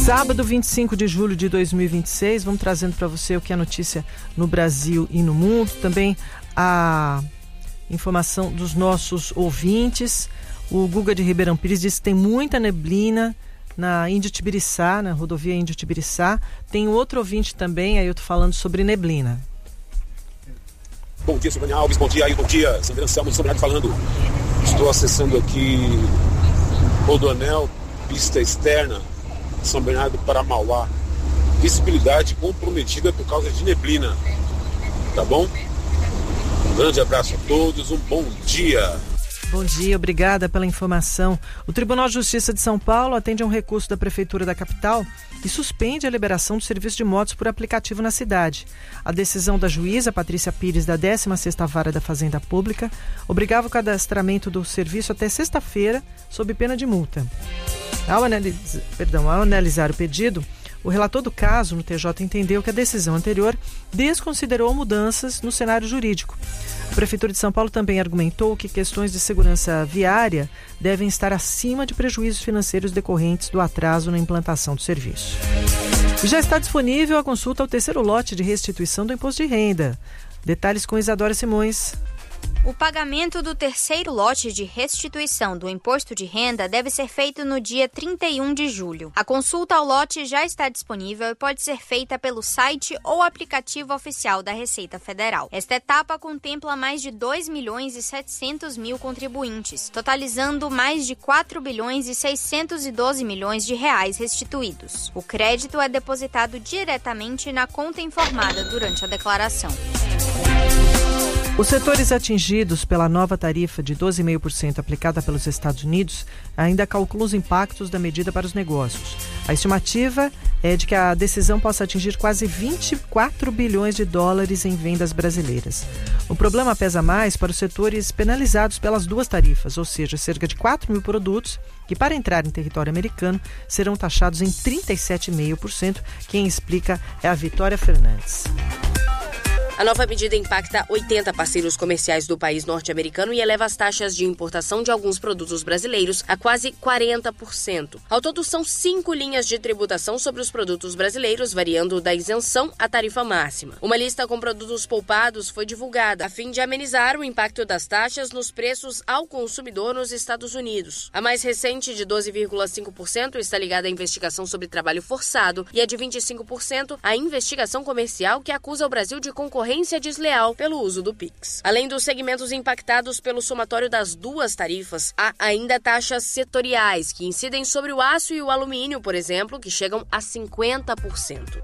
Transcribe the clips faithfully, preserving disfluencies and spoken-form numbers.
Sábado, vinte e cinco de julho de dois mil e vinte e seis, vamos trazendo para você o que é notícia no Brasil e no mundo. Também a informação dos nossos ouvintes. O Guga de Ribeirão Pires disse que tem muita neblina na Índio-Tibiriçá, na rodovia Índio-Tibiriçá. Tem outro ouvinte também, aí eu tô falando sobre neblina. Bom dia, Silvânia Alves, bom dia, aí, bom dia, Sandra Anselmo de Sobrado falando. Estou acessando aqui Rodoanel, pista externa, São Bernardo para Mauá. Visibilidade comprometida por causa de neblina. Tá bom? Um grande abraço a todos, um bom dia. Bom dia, obrigada pela informação. O Tribunal de Justiça de São Paulo atende a um recurso da Prefeitura da capital e suspende a liberação do serviço de motos por aplicativo na cidade. A decisão da juíza Patrícia Pires, da décima sexta Vara da Fazenda Pública, obrigava o cadastramento do serviço até sexta-feira, sob pena de multa. Ao analisar, perdão, ao analisar o pedido, o relator do caso no T J entendeu que a decisão anterior desconsiderou mudanças no cenário jurídico. A Prefeitura de São Paulo também argumentou que questões de segurança viária devem estar acima de prejuízos financeiros decorrentes do atraso na implantação do serviço. E já está disponível a consulta ao terceiro lote de restituição do imposto de renda. Detalhes com Isadora Simões. O pagamento do terceiro lote de restituição do imposto de renda deve ser feito no dia trinta e um de julho. A consulta ao lote já está disponível e pode ser feita pelo site ou aplicativo oficial da Receita Federal. Esta etapa contempla mais de dois milhões e setecentos mil contribuintes, totalizando mais de quatro bilhões e seiscentos e doze milhões de reais restituídos. O crédito é depositado diretamente na conta informada durante a declaração. Os setores atingidos pela nova tarifa de doze vírgula cinco por cento aplicada pelos Estados Unidos ainda calculam os impactos da medida para os negócios. A estimativa é de que a decisão possa atingir quase vinte e quatro bilhões de dólares em vendas brasileiras. O problema pesa mais para os setores penalizados pelas duas tarifas, ou seja, cerca de quatro mil produtos que, para entrar em território americano, serão taxados em trinta e sete vírgula cinco por cento. Quem explica é a Vitória Fernandes. A nova medida impacta oitenta parceiros comerciais do país norte-americano e eleva as taxas de importação de alguns produtos brasileiros a quase quarenta por cento. Ao todo, são cinco linhas de tributação sobre os produtos brasileiros, variando da isenção à tarifa máxima. Uma lista com produtos poupados foi divulgada, a fim de amenizar o impacto das taxas nos preços ao consumidor nos Estados Unidos. A mais recente, de doze vírgula cinco por cento, está ligada à investigação sobre trabalho forçado e a de vinte e cinco por cento à investigação comercial que acusa o Brasil de concorrência desleal pelo uso do Pix. Além dos segmentos impactados pelo somatório das duas tarifas, há ainda taxas setoriais que incidem sobre o aço e o alumínio, por exemplo, que chegam a cinquenta por cento.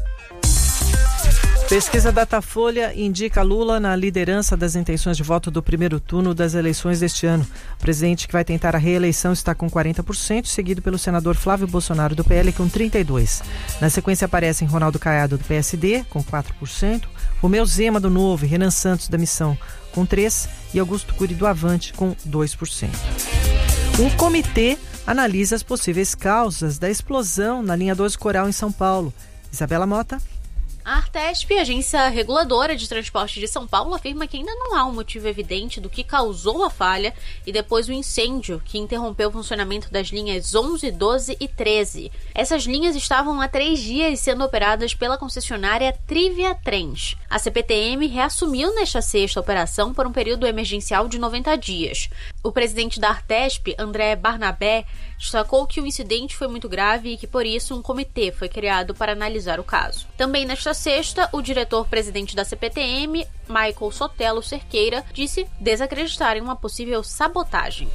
Pesquisa Datafolha indica Lula na liderança das intenções de voto do primeiro turno das eleições deste ano. O presidente que vai tentar a reeleição está com quarenta por cento, seguido pelo senador Flávio Bolsonaro do P L com trinta e dois por cento. Na sequência aparecem Ronaldo Caiado do P S D com quatro por cento, Romeu Zema do Novo e Renan Santos da Missão com três por cento e Augusto Cury do Avante com dois por cento. Um comitê analisa as possíveis causas da explosão na linha doze Coral em São Paulo. Isabela Mota. A Artesp, agência reguladora de transporte de São Paulo, afirma que ainda não há um motivo evidente do que causou a falha e depois o incêndio que interrompeu o funcionamento das linhas onze, doze e treze. Essas linhas estavam há três dias sendo operadas pela concessionária Trivia Trens. A C P T M reassumiu nesta sexta operação por um período emergencial de noventa dias. O presidente da Artesp, André Barnabé, destacou que o incidente foi muito grave e que, por isso, um comitê foi criado para analisar o caso. Também nesta sexta, o diretor-presidente da C P T M, Michael Sotelo Cerqueira, disse desacreditar em uma possível sabotagem.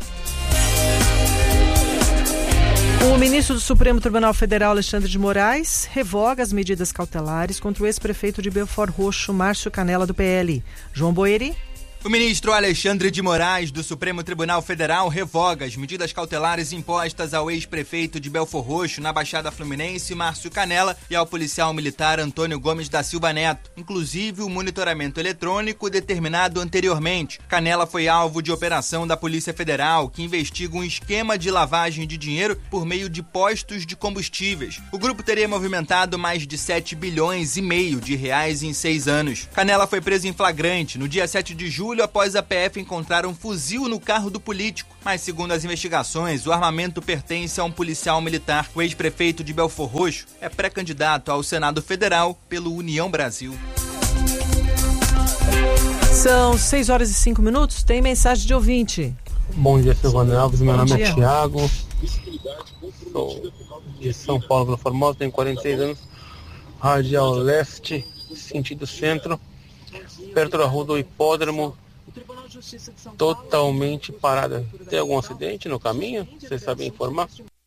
O ministro do Supremo Tribunal Federal, Alexandre de Moraes, revoga as medidas cautelares contra o ex-prefeito de Belford Roxo, Márcio Canella, do P L. João Boeri. O ministro Alexandre de Moraes, do Supremo Tribunal Federal, revoga as medidas cautelares impostas ao ex-prefeito de Belford Roxo, na Baixada Fluminense, Márcio Canella, e ao policial militar Antônio Gomes da Silva Neto, inclusive o monitoramento eletrônico determinado anteriormente. Canella foi alvo de operação da Polícia Federal, que investiga um esquema de lavagem de dinheiro por meio de postos de combustíveis. O grupo teria movimentado mais de sete bilhões e meio de reais em seis anos. Canella foi preso em flagrante no dia sete de julho julho após a P F encontrar um fuzil no carro do político. Mas, segundo as investigações, o armamento pertence a um policial militar. O ex-prefeito de Belfor Roxo é pré-candidato ao Senado Federal pelo União Brasil. São seis horas e cinco minutos. Tem mensagem de ouvinte. Bom dia, Silvana Alves. Meu Bom nome dia. é Thiago. Sou de São Paulo, Vila Formosa, tenho quarenta e seis anos. Radial Leste, sentido centro, perto da rua do Hipódromo, totalmente parada. Tem algum acidente no caminho? Vocês sabem informar?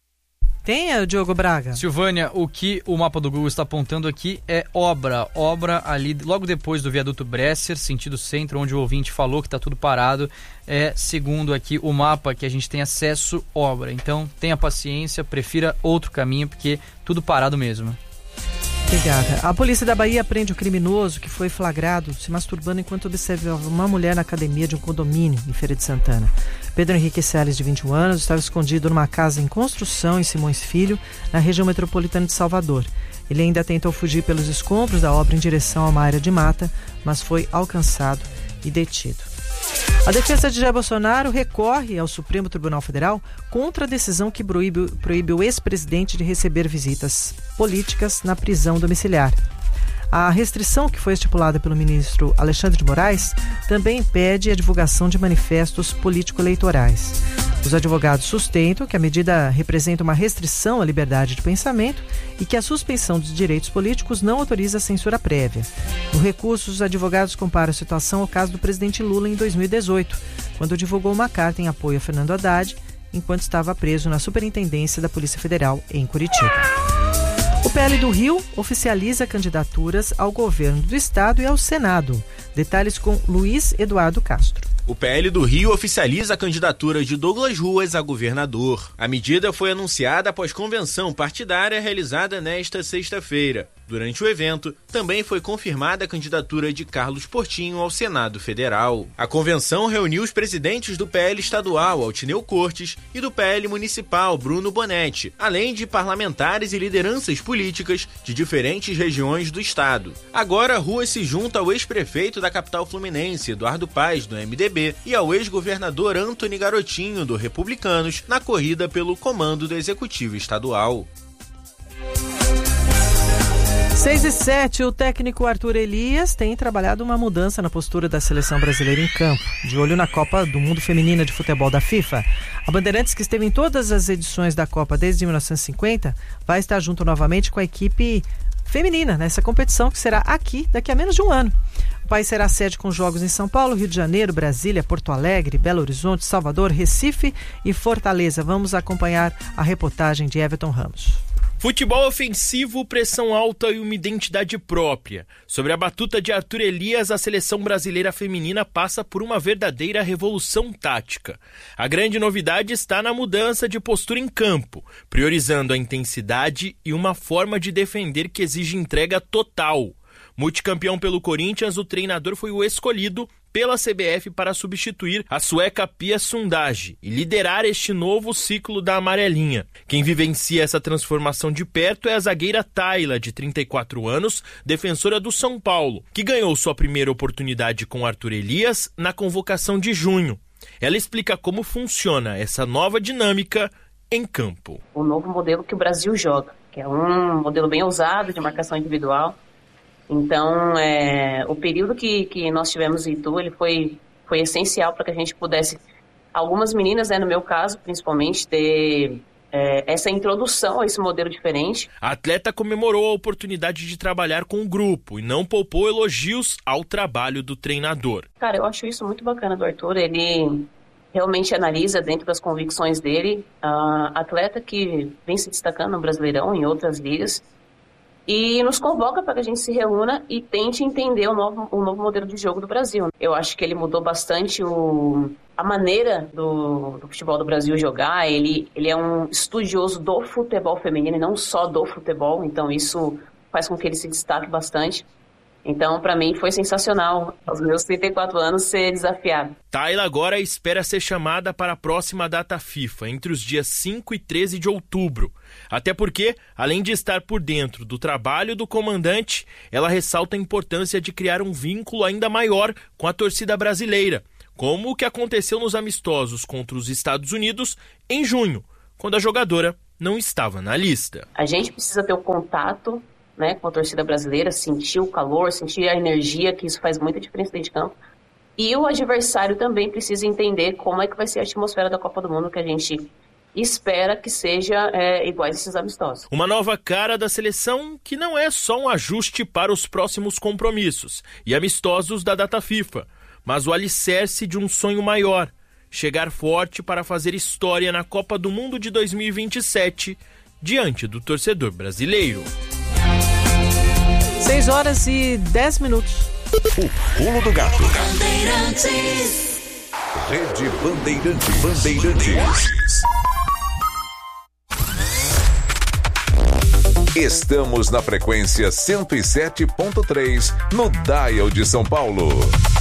Tem, Diogo Braga? Silvânia, o que o mapa do Google está apontando aqui é obra. Obra ali logo depois do viaduto Bresser, sentido centro, onde o ouvinte falou que está tudo parado. É, segundo aqui o mapa que a gente tem acesso, obra. Então tenha paciência, prefira outro caminho, porque tudo parado mesmo. Obrigada. A polícia da Bahia prende o criminoso que foi flagrado se masturbando enquanto observava uma mulher na academia de um condomínio em Feira de Santana. Pedro Henrique Salles, de vinte e um anos, estava escondido numa casa em construção em Simões Filho, na região metropolitana de Salvador. Ele ainda tentou fugir pelos escombros da obra em direção a uma área de mata, mas foi alcançado e detido. A defesa de Jair Bolsonaro recorre ao Supremo Tribunal Federal contra a decisão que proíbe, proíbe o ex-presidente de receber visitas políticas na prisão domiciliar. A restrição que foi estipulada pelo ministro Alexandre de Moraes também impede a divulgação de manifestos político-eleitorais. Os advogados sustentam que a medida representa uma restrição à liberdade de pensamento e que a suspensão dos direitos políticos não autoriza a censura prévia. No recurso, os advogados comparam a situação ao caso do presidente Lula em dois mil e dezoito, quando divulgou uma carta em apoio a Fernando Haddad, enquanto estava preso na Superintendência da Polícia Federal em Curitiba. O P L do Rio oficializa candidaturas ao governo do estado e ao Senado. Detalhes com Luiz Eduardo Castro. O P L do Rio oficializa a candidatura de Douglas Ruas a governador. A medida foi anunciada após convenção partidária realizada nesta sexta-feira. Durante o evento, também foi confirmada a candidatura de Carlos Portinho ao Senado Federal. A convenção reuniu os presidentes do P L estadual, Altineu Cortes, e do P L municipal, Bruno Bonetti, além de parlamentares e lideranças políticas de diferentes regiões do estado. Agora, Ruas se junta ao ex-prefeito da capital fluminense, Eduardo Paes, do M D B, e ao ex-governador Antony Garotinho, do Republicanos, na corrida pelo comando do Executivo Estadual. seis e sete, o técnico Arthur Elias tem trabalhado uma mudança na postura da seleção brasileira em campo. De olho na Copa do Mundo Feminina de Futebol da FIFA, a Bandeirantes, que esteve em todas as edições da Copa desde mil novecentos e cinquenta, vai estar junto novamente com a equipe feminina nessa competição que será aqui daqui a menos de um ano. O país será sede com jogos em São Paulo, Rio de Janeiro, Brasília, Porto Alegre, Belo Horizonte, Salvador, Recife e Fortaleza. Vamos acompanhar a reportagem de Everton Ramos. Futebol ofensivo, pressão alta e uma identidade própria. Sobre a batuta de Arthur Elias, a seleção brasileira feminina passa por uma verdadeira revolução tática. A grande novidade está na mudança de postura em campo, priorizando a intensidade e uma forma de defender que exige entrega total. Multicampeão pelo Corinthians, o treinador foi o escolhido pela C B F para substituir a sueca Pia Sundhage e liderar este novo ciclo da amarelinha. Quem vivencia essa transformação de perto é a zagueira Tayla, de trinta e quatro anos, defensora do São Paulo, que ganhou sua primeira oportunidade com Arthur Elias na convocação de junho. Ela explica como funciona essa nova dinâmica em campo. O novo modelo que o Brasil joga, que é um modelo bem ousado de marcação individual. Então, é, o período que, que nós tivemos em Itu, ele foi, foi essencial para que a gente pudesse, algumas meninas, né, no meu caso, principalmente, ter é, essa introdução a esse modelo diferente. A atleta comemorou a oportunidade de trabalhar com o grupo e não poupou elogios ao trabalho do treinador. Cara, eu acho isso muito bacana do Arthur, ele realmente analisa dentro das convicções dele, a atleta que vem se destacando no Brasileirão, em outras ligas, e nos convoca para que a gente se reúna e tente entender o novo, o novo modelo de jogo do Brasil. Eu acho que ele mudou bastante o, a maneira do, do futebol do Brasil jogar. Ele, ele é um estudioso do futebol feminino e não só do futebol, então isso faz com que ele se destaque bastante. Então, para mim, foi sensacional, aos meus trinta e quatro anos, ser desafiado. Tayla agora espera ser chamada para a próxima data FIFA, entre os dias cinco e treze de outubro. Até porque, além de estar por dentro do trabalho do comandante, ela ressalta a importância de criar um vínculo ainda maior com a torcida brasileira, como o que aconteceu nos amistosos contra os Estados Unidos em junho, quando a jogadora não estava na lista. A gente precisa ter o contato, né, com a torcida brasileira, sentir o calor, sentir a energia, que isso faz muita diferença dentro de campo. E o adversário também precisa entender como é que vai ser a atmosfera da Copa do Mundo, que a gente espera que seja é, igual a esses amistosos. Uma nova cara da seleção que não é só um ajuste para os próximos compromissos e amistosos da data FIFA, mas o alicerce de um sonho maior, chegar forte para fazer história na Copa do Mundo de dois mil e vinte e sete, diante do torcedor brasileiro. seis horas e dez minutos. O pulo do gato. Rede Bandeirantes. Bandeirantes. Estamos na frequência cento e sete ponto três no Dial de São Paulo.